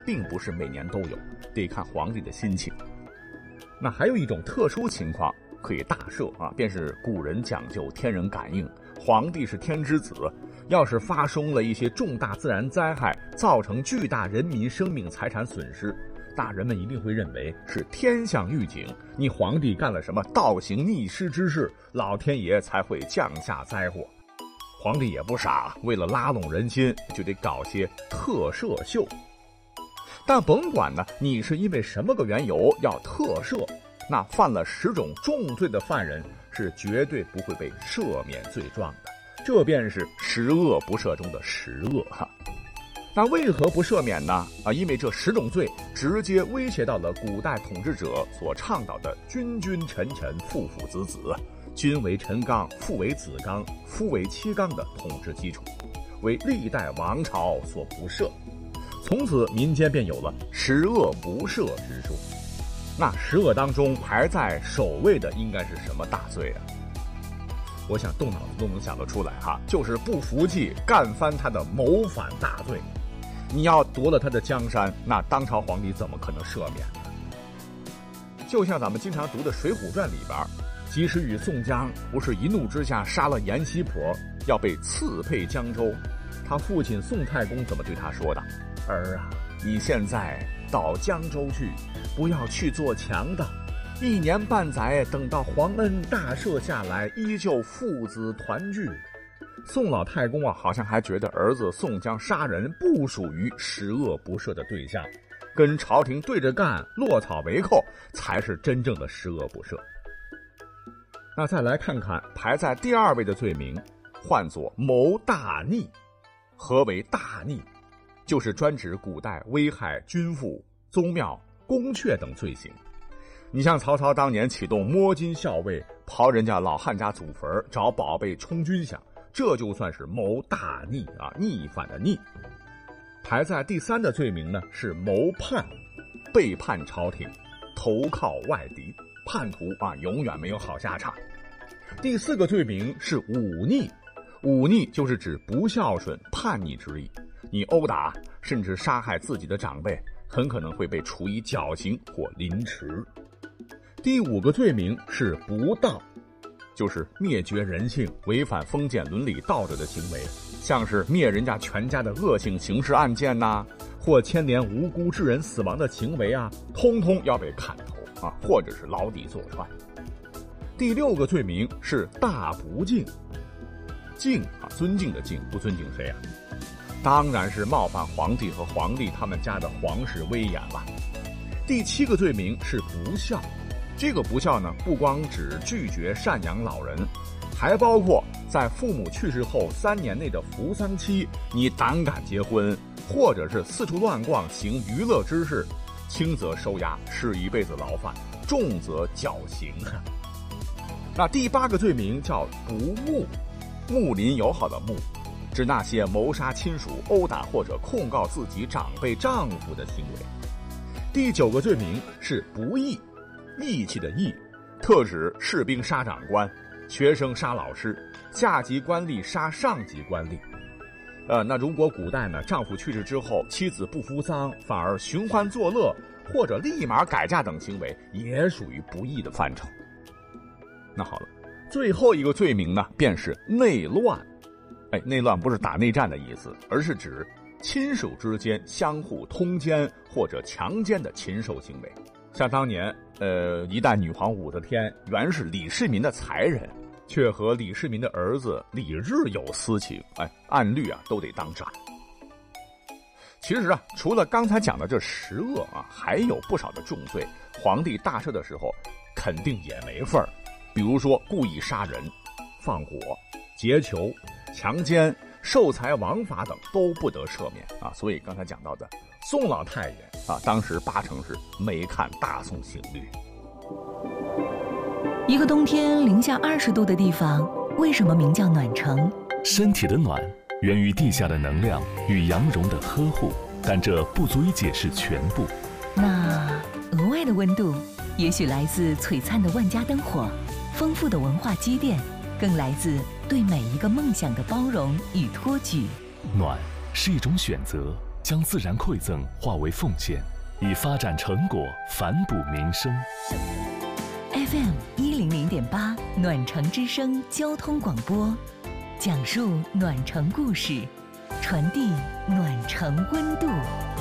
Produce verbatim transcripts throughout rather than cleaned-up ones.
并不是每年都有，得看皇帝的心情。那还有一种特殊情况可以大赦啊，便是古人讲究天人感应，皇帝是天之子，要是发生了一些重大自然灾害，造成巨大人民生命财产损失，大人们一定会认为是天象预警，你皇帝干了什么倒行逆施之事，老天爷才会降下灾祸。皇帝也不傻，为了拉拢人心，就得搞些特赦秀。但甭管呢，你是因为什么个缘由要特赦，那犯了十种重罪的犯人是绝对不会被赦免罪状的，这便是十恶不赦中的十恶哈。那为何不赦免呢？啊，因为这十种罪直接威胁到了古代统治者所倡导的君君臣臣父父子子，君为臣纲，父为子纲，夫为妻纲的统治基础，为历代王朝所不赦。从此民间便有了十恶不赦之说。那十恶当中排在首位的应该是什么大罪啊？我想动脑子都能想得出来哈，就是不服气干翻他的谋反大罪。你要夺了他的江山，那当朝皇帝怎么可能赦免呢？就像咱们经常读的《水浒传》里边，及时雨宋江不是一怒之下杀了阎锡婆，要被赐配江州，他父亲宋太公怎么对他说的？儿啊，你现在到江州去，不要去做强盗，一年半载，等到皇恩大赦下来，依旧父子团聚。宋老太公啊，好像还觉得儿子宋江杀人不属于十恶不赦的对象，跟朝廷对着干，落草为寇，才是真正的十恶不赦。那再来看看排在第二位的罪名，唤作谋大逆。何为大逆？就是专指古代危害君父、宗庙、宫阙等罪行。你像曹操当年启动摸金校尉，刨人家老汉家祖坟，找宝贝充军饷，这就算是谋大逆啊，逆反的逆。排在第三的罪名呢是谋叛，背叛朝廷，投靠外敌，叛徒啊永远没有好下场。第四个罪名是忤逆，忤逆就是指不孝顺、叛逆之意。你殴打甚至杀害自己的长辈，很可能会被处以绞刑或凌迟。第五个罪名是不道，就是灭绝人性、违反封建伦理道德的行为，像是灭人家全家的恶性刑事案件呐、啊，或牵连无辜致人死亡的行为啊，通通要被砍头啊，或者是牢底坐穿。第六个罪名是大不敬，敬啊，尊敬的敬，不尊敬谁啊？当然是冒犯皇帝和皇帝他们家的皇室威严了。第七个罪名是不孝，这个不孝呢，不光指拒绝赡养老人，还包括在父母去世后三年内的扶丧期，你胆敢结婚，或者是四处乱逛行娱乐之事，轻则收押，是一辈子牢饭，重则绞刑。那第八个罪名叫不睦，睦邻友好的睦，指那些谋杀亲属、殴打或者控告自己长辈丈夫的行为。第九个罪名是不义，义气的义，特指士兵杀长官，学生杀老师，下级官吏杀上级官吏。呃，那如果古代呢，丈夫去世之后，妻子不服丧，反而寻欢作乐，或者立马改嫁等行为，也属于不义的范畴。那好了，最后一个罪名呢，便是内乱。哎，内乱不是打内战的意思，而是指亲属之间相互通奸或者强奸的禽兽行为。像当年，呃，一代女皇武则天原是李世民的才人，却和李世民的儿子李日有私情，哎，按律啊都得当斩。其实啊，除了刚才讲的这十恶啊，还有不少的重罪，皇帝大赦的时候肯定也没份儿。比如说故意杀人、放火、劫囚、强奸、受财枉法等都不得赦免啊！所以刚才讲到的宋老太爷啊，当时八成是没看大宋刑律。 一个冬天零下二十度的地方，为什么名叫暖城？ 身体的暖源于地下的能量与阳绒的呵护，但这不足以解释全部。 那额外的温度，也许来自璀璨的万家灯火，丰富的文化积淀，更来自对每一个梦想的包容与托举。 暖是一种选择， 将自然馈赠化为奉献，以发展成果反哺民生。 F M 一零零点八暖城之声交通广播，讲述暖城故事，传递暖城温度。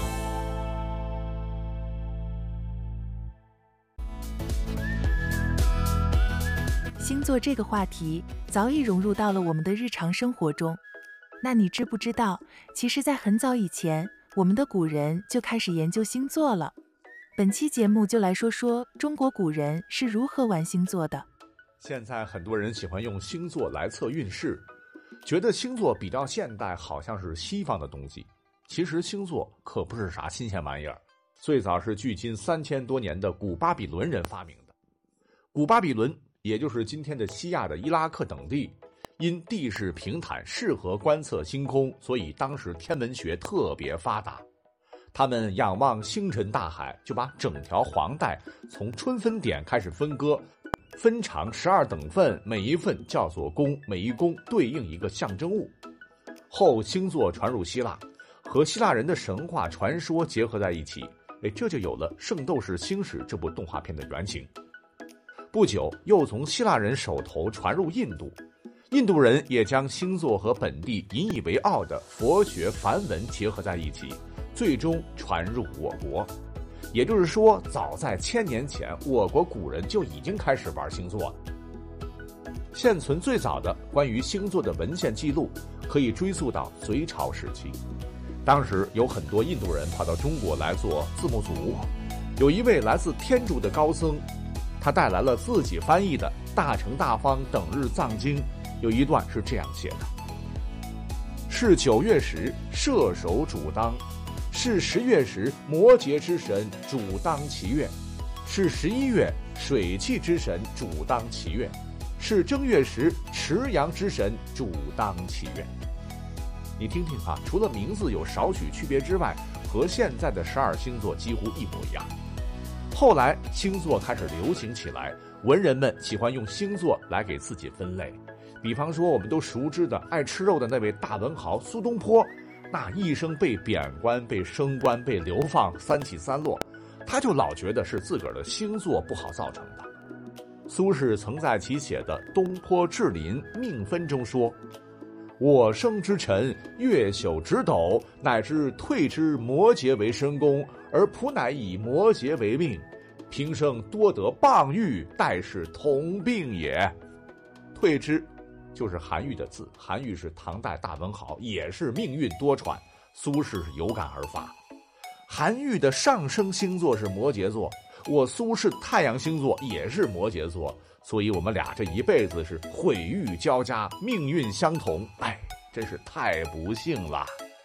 星座这个话题早已融入到了我们的日常生活中。那你知不知道，其实在很早以前，我们的古人就开始研究星座了。本期节目就来说说中国古人是如何玩星座的。 现在很多人喜欢用星座来测运势，觉得星座比较现代，好像是西方的东西。其实星座可不是啥新鲜玩意儿，最早是距今三千多年的古巴比伦人发明的。古巴比伦也就是今天的西亚的伊拉克等地，因地势平坦，适合观测星空，所以当时天文学特别发达。他们仰望星辰大海，就把整条黄带从春分点开始分割，分长十二等份，每一份叫做宫，每一宫对应一个象征物。后星座传入希腊，和希腊人的神话传说结合在一起，哎，这就有了《圣斗士星矢》这部动画片的原型。不久，又从希腊人手头传入印度，印度人也将星座和本地引以为傲的佛学梵文结合在一起，最终传入我国。也就是说，早在千年前，我国古人就已经开始玩星座了。现存最早的关于星座的文献记录可以追溯到隋朝时期，当时有很多印度人跑到中国来做字幕组，有一位来自天竺的高僧，他带来了自己翻译的《大乘大方等日藏经》，有一段是这样写的：是九月时，射手主当；是十月时，摩羯之神主当其月；是十一月，水气之神主当其月；是正月时，持阳之神主当其月。你听听啊，除了名字有少许区别之外，和现在的十二星座几乎一模一样。后来星座开始流行起来，文人们喜欢用星座来给自己分类。比方说我们都熟知的爱吃肉的那位大文豪苏东坡，那一生被贬官、被升官、被流放，三起三落，他就老觉得是自个儿的星座不好造成的。苏轼曾在其写的《东坡志林命分》中说：我生之辰，月宿直斗，乃知退之摩羯为申宫，而仆乃以摩羯为命，平生多得傍玉，待是同病也。退之就是韩愈的字，韩愈是唐代大文豪，也是命运多舛，苏轼是有感而发。韩愈的上升星座是摩羯座，我苏轼太阳星座也是摩羯座，所以我们俩这一辈子是毁誉交加，命运相同，哎，真是太不幸了。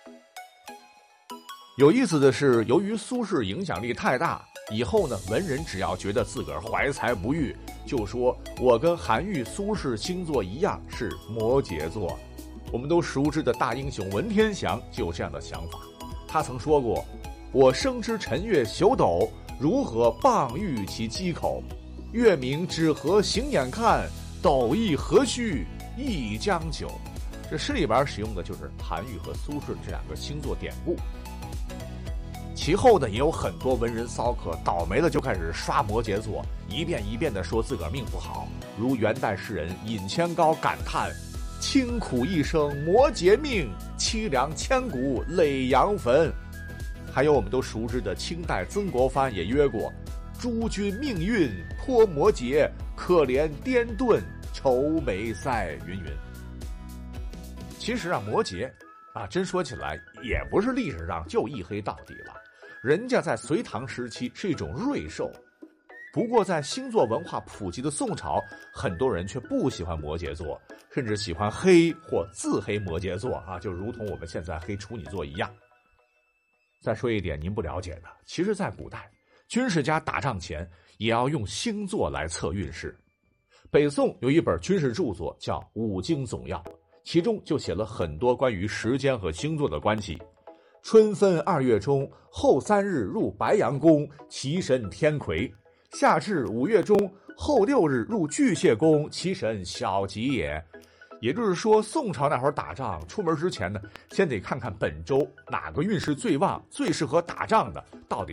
有意思的是，由于苏轼影响力太大，以后呢，文人只要觉得自个儿怀才不遇，就说我跟韩愈、苏轼星座一样是摩羯座。我们都熟知的大英雄文天祥就有这样的想法，他曾说过：我生之辰月宿斗，如何傍玉其机口？月明只合行眼看，斗亦何须一将就。这诗里边使用的就是韩愈和苏轼这两个星座典故。其后呢，也有很多文人骚客倒霉了就开始刷摩羯座，一遍一遍地说自个儿命不好。如元代诗人尹千高感叹：清苦一生摩羯命，凄凉千古累阳坟。还有我们都熟知的清代曾国藩也约过：诸君命运颇摩羯，可怜颠顿愁眉腮云云。其实啊，摩羯啊，真说起来也不是历史上就一黑到底了，人家在隋唐时期是一种瑞兽。不过在星座文化普及的宋朝，很多人却不喜欢摩羯座，甚至喜欢黑或自黑摩羯座啊，就如同我们现在黑处女座一样。再说一点您不了解的，其实在古代，军事家打仗前也要用星座来测运势。北宋有一本军事著作叫《五经总要》，其中就写了很多关于时间和星座的关系。春分二月中，后三日入白羊宫，其神天魁；夏至五月中，后六日入巨蟹宫，其神小吉也。 也就是说，宋朝那会儿打仗，出门之前呢，先得看看本周哪个运势最旺、最适合打仗的，到底